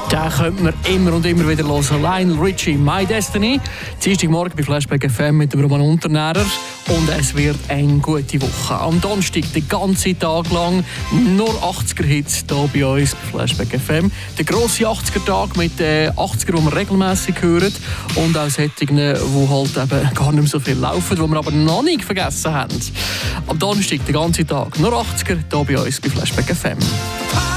Den könnte man immer und immer wieder hören. Lionel Richie, My Destiny. Dienstagmorgen bei Flashback FM mit dem Roman Unternährer. Und es wird eine gute Woche. Am Donnerstag den ganzen Tag lang nur 80er-Hits hier bei uns bei Flashback FM. Der grosse 80er-Tag mit den 80er, die wir regelmässig hören. Und auch solche, die halt eben gar nicht mehr so viel laufen, die wir aber noch nicht vergessen haben. Am Donnerstag den ganzen Tag nur 80er hier bei uns bei Flashback FM.